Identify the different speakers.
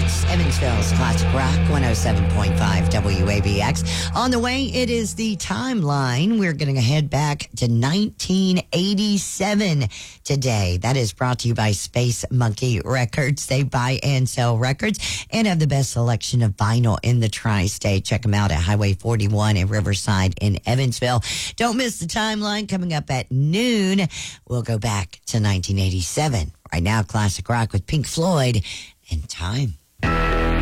Speaker 1: It's Evansville's Classic Rock 107.5 WABX. On the way, it is the timeline. We're going to head back to 1987 today. That is brought to you by Space Monkey Records. They buy and sell records and have the best selection of vinyl in the tri-state. Check them out at Highway 41 in Riverside in Evansville. Don't miss the timeline coming up at noon. We'll go back to 1987. Right now, Classic Rock with Pink Floyd and Time.